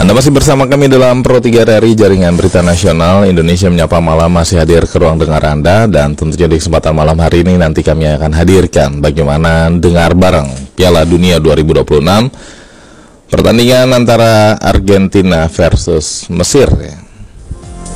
Anda masih bersama kami dalam Pro 3 RRI Jaringan Berita Nasional. Indonesia Menyapa Malam masih hadir ke ruang dengar Anda. Dan tentunya di kesempatan malam hari ini nanti kami akan hadirkan bagaimana dengar bareng Piala Dunia 2026, pertandingan antara Argentina versus Mesir ya.